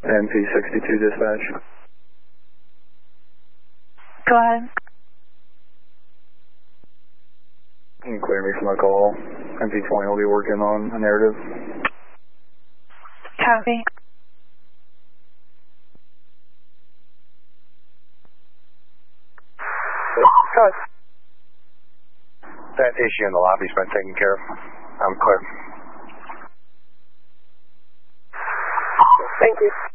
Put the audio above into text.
NP62 dispatch. Go ahead. You can clear me from my call. NP20 will be working on a narrative. Copy. That issue in the lobby's been taken care of. I'm clear. Thank you.